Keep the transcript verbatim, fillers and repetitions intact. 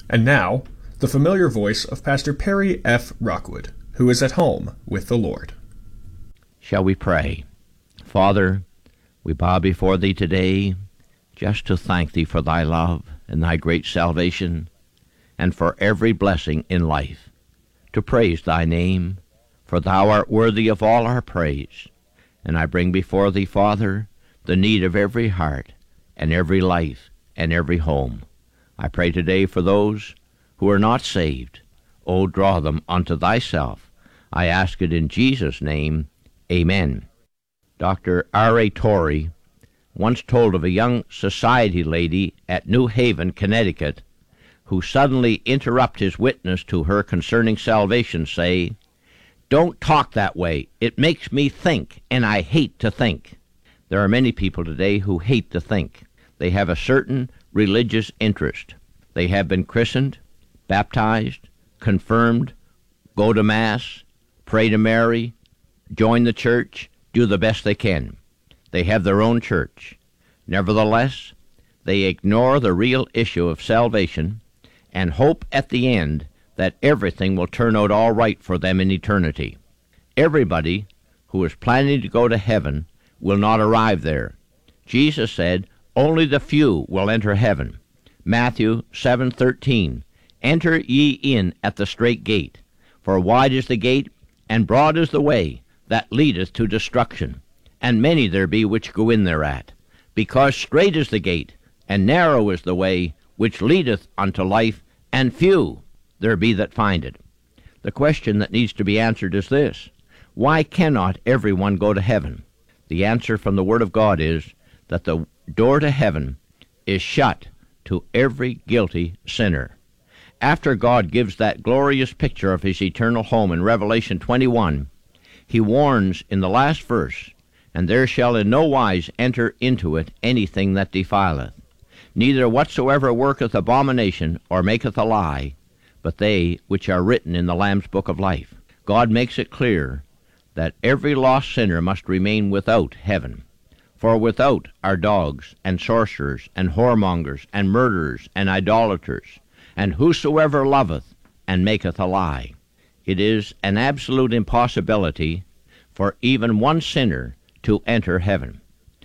And now, the familiar voice of Pastor Perry F. Rockwood, who is at home with the Lord. Shall we pray? Father, we bow before Thee today just to thank Thee for Thy love and Thy great salvation, and for every blessing in life, to praise Thy name, for Thou art worthy of all our praise. And I bring before Thee, Father, the need of every heart and every life and every home. I pray today for those who are not saved. O draw them unto Thyself. I ask it in Jesus' name. Amen. Doctor R A Torrey once told of a young society lady at New Haven, Connecticut, who suddenly interrupted his witness to her concerning salvation, say, "Don't talk that way. It makes me think, and I hate to think." There are many people today who hate to think. They have a certain religious interest. They have been christened, baptized, confirmed, go to Mass, pray to Mary, join the church, do the best they can. They have their own church. Nevertheless, they ignore the real issue of salvation and hope at the end that everything will turn out all right for them in eternity. Everybody who is planning to go to heaven will not arrive there. Jesus said, "Only the few will enter heaven." Matthew seven thirteen, "Enter ye in at the strait gate, for wide is the gate, and broad is the way that leadeth to destruction, and many there be which go in thereat. Because strait is the gate, and narrow is the way which leadeth unto life, and few there be that find it." The question that needs to be answered is this: why cannot everyone go to heaven? The answer from the Word of God is that the door to heaven is shut to every guilty sinner. After God gives that glorious picture of his eternal home in Revelation twenty-one, he warns in the last verse, "And there shall in no wise enter into it anything that defileth, neither whatsoever worketh abomination or maketh a lie, but they which are written in the Lamb's book of life." God makes it clear that every lost sinner must remain without heaven. For without are dogs, and sorcerers, and whoremongers, and murderers, and idolaters, and whosoever loveth and maketh a lie. It is an absolute impossibility for even one sinner to enter heaven.